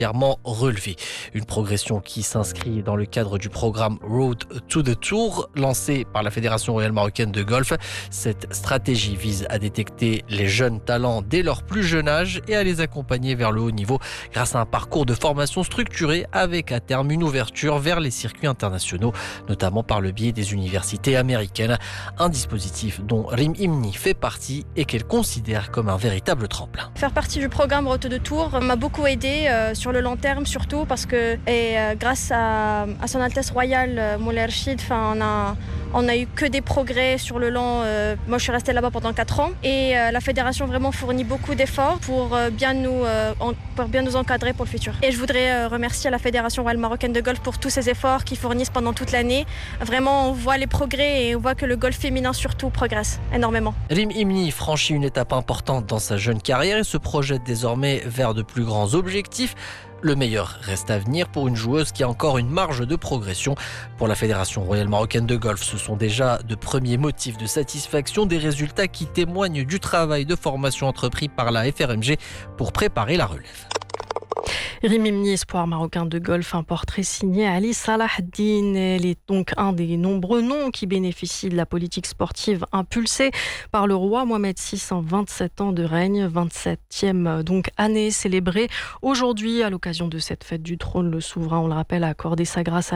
particulièrement relevé. Une progression qui s'inscrit dans le cadre du programme Road to the Tour lancé par la Fédération royale marocaine de golf. Cette stratégie vise à détecter les jeunes talents dès leur plus jeune âge et à les accompagner vers le haut niveau grâce à un parcours de formation structuré avec à terme une ouverture vers les circuits internationaux, notamment par le biais des universités américaines. Un dispositif dont Rim Imni fait partie et qu'elle considère comme un véritable tremplin. Faire partie du programme Road to the Tour m'a beaucoup aidé sur le long terme, surtout parce que grâce à son Altesse Royale Moulay Rachid, on a eu que des progrès sur le long. Moi, je suis restée là-bas pendant 4 ans et la fédération vraiment fournit beaucoup d'efforts pour bien nous encadrer pour le futur. Et je voudrais remercier la Fédération royale marocaine de golf pour tous ces efforts qu'ils fournissent pendant toute l'année. Vraiment, on voit les progrès et on voit que le golf féminin surtout progresse énormément. Rim Imni franchit une étape importante dans sa jeune carrière et se projette désormais vers de plus grands objectifs. Le meilleur reste à venir pour une joueuse qui a encore une marge de progression. Pour la Fédération royale marocaine de golf, ce sont déjà de premiers motifs de satisfaction, des résultats qui témoignent du travail de formation entrepris par la FRMG pour préparer la relève. Rim Imni, espoir marocain de golf, un portrait signé Ali Salahdine. Elle est donc un des nombreux noms qui bénéficient de la politique sportive impulsée par le roi Mohamed VI en 27 ans de règne, 27e donc année célébrée. Aujourd'hui, à l'occasion de cette fête du trône, le souverain, on le rappelle, a accordé sa grâce à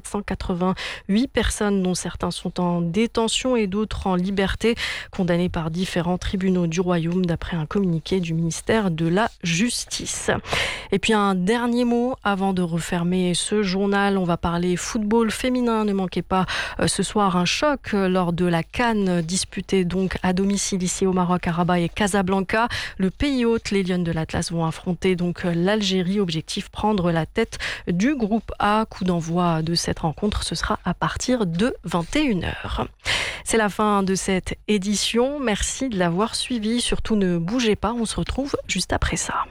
1788 personnes, dont certains sont en détention et d'autres en liberté, condamnées par différents tribunaux du royaume, d'après un communiqué du ministère de la Justice. Et puis un dernier mot avant de refermer ce journal. On va parler football féminin. Ne manquez pas ce soir un choc lors de la CAN disputée donc à domicile ici au Maroc, à Rabat et Casablanca. Le pays hôte, les Lionnes de l'Atlas vont affronter donc l'Algérie. Objectif, prendre la tête du groupe A. Coup d'envoi de cette rencontre, ce sera à partir de 21h. C'est la fin de cette édition. Merci de l'avoir suivi. Surtout ne bougez pas, on se retrouve juste après ça.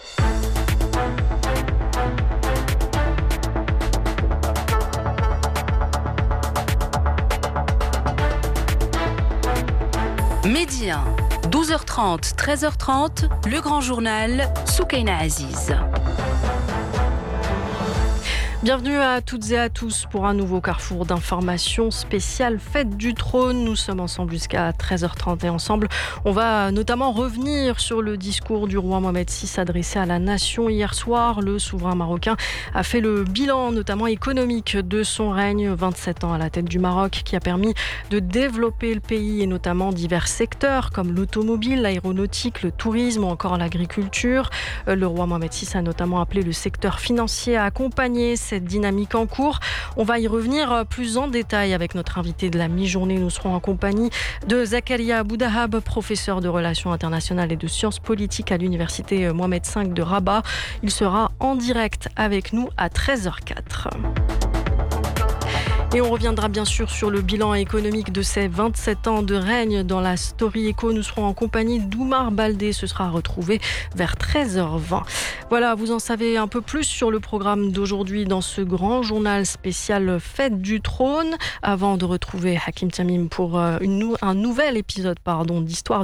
Midi 1, 12h30, 13h30, le grand journal Soukaina Aziz. Bienvenue à toutes et à tous pour un nouveau carrefour d'informations spécial Fête du Trône. Nous sommes ensemble jusqu'à 13h30 et ensemble, on va notamment revenir sur le discours du roi Mohamed VI adressé à la nation hier soir. Le souverain marocain a fait le bilan notamment économique de son règne, 27 ans à la tête du Maroc, qui a permis de développer le pays et notamment divers secteurs comme l'automobile, l'aéronautique, le tourisme ou encore l'agriculture. Le roi Mohamed VI a notamment appelé le secteur financier à accompagner cette dynamique en cours. On va y revenir plus en détail avec notre invité de la mi-journée. Nous serons en compagnie de Zakaria Boudahab, professeur de relations internationales et de sciences politiques à l'université Mohamed V de Rabat. Il sera en direct avec nous à 13h04. Et on reviendra bien sûr sur le bilan économique de ces 27 ans de règne dans la Story Echo. Nous serons en compagnie d'Oumar Baldé. Ce sera retrouvé vers 13h20. Voilà, vous en savez un peu plus sur le programme d'aujourd'hui dans ce grand journal spécial Fête du Trône. Avant de retrouver Hakim Tamim pour un nouvel épisode d'Histoire